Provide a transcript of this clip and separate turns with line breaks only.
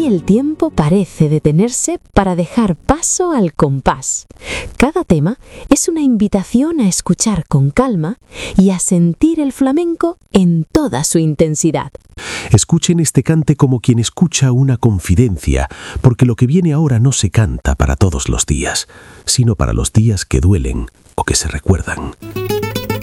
el tiempo parece detenerse para dejar paso al compás. Cada tema es una invitación a escuchar con calma y a sentir el flamenco en toda su intensidad.
Escuchen este cante como quien escucha una confidencia, porque lo que viene ahora no se canta para todos los días, sino para los días que duelen o que se recuerdan.